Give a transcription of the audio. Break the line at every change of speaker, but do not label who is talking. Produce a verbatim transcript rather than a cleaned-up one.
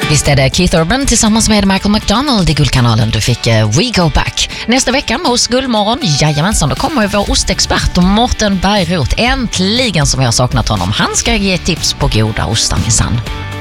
Visst är det Keith Urban tillsammans med Michael McDonald i Guldkanalen. Du fick uh, We Go Back. Nästa vecka hos Guldmorgon, jajamensan, då kommer ju vår ostexpert Mårten Bergroth. Äntligen, som jag har saknat honom. Han ska ge tips på goda ostar minsann.